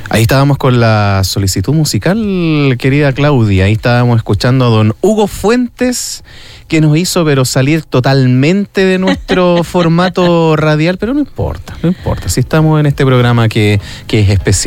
Ahí estábamos con la solicitud musical, querida Claudia. Ahí estábamos escuchando a don Hugo Fuentes, que nos hizo pero salir totalmente de nuestro formato radial, pero no importa, si estamos en este programa que es especial.